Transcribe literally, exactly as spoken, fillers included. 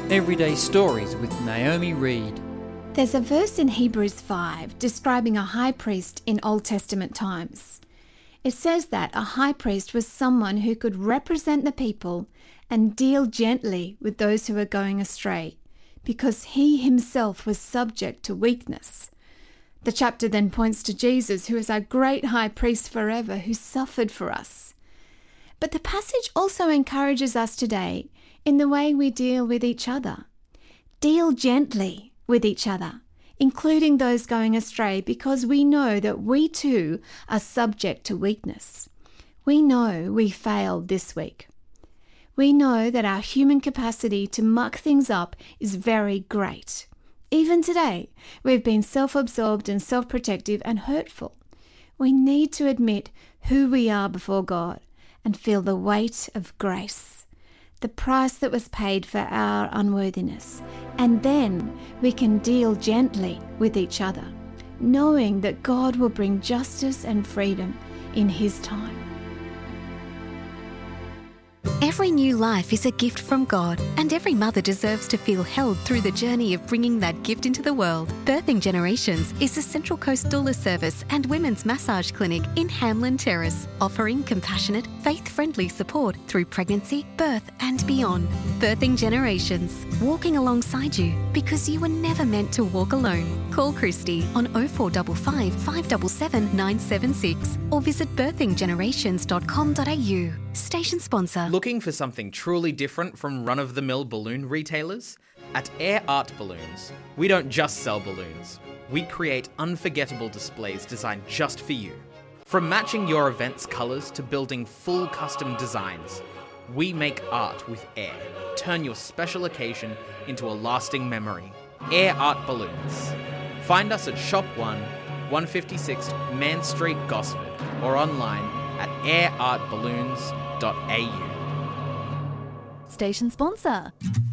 Everyday Stories with Naomi Reed. There's a verse in Hebrews five describing a high priest in Old Testament times. It says that a high priest was someone who could represent the people and deal gently with those who were going astray, because he himself was subject to weakness. The chapter then points to Jesus, who is our great high priest forever, who suffered for us. But the passage also encourages us today in the way we deal with each other. Deal gently with each other, including those going astray, because we know that we too are subject to weakness. We know we failed this week. We know that our human capacity to muck things up is very great. Even today, we've been self-absorbed and self-protective and hurtful. We need to admit who we are before God and feel the weight of grace, the price that was paid for our unworthiness. And then we can deal gently with each other, knowing that God will bring justice and freedom in His time. Every new life is a gift from God, and every mother deserves to feel held through the journey of bringing that gift into the world. Birthing Generations is a Central Coast doula service and women's massage clinic in Hamlin Terrace, offering compassionate, faith-friendly support through pregnancy, birth and beyond. Birthing Generations, walking alongside you because you were never meant to walk alone. Call Christy on oh four five five, five seven seven, nine seven six or visit birthing generations dot com dot a u. Station sponsor. Looking for something truly different from run-of-the-mill balloon retailers? At Air Art Balloons, we don't just sell balloons. We create unforgettable displays designed just for you. From matching your event's colours to building full custom designs, we make art with air. Turn your special occasion into a lasting memory. Air Art Balloons. Find us at Shop one, one fifty-six Man Street, Gosford, or online at air art balloons dot a u. Station sponsor.